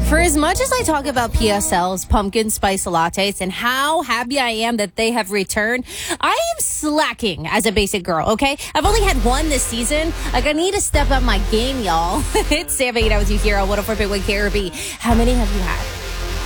For as much as I talk about PSL's pumpkin spice lattes and how happy I am that they have returned, I am slacking as a basic girl, okay? I've only had one this season. Like, I need to step up my game, y'all. It's Sam hanging out with you here on 104.1 KRB. How many have you had?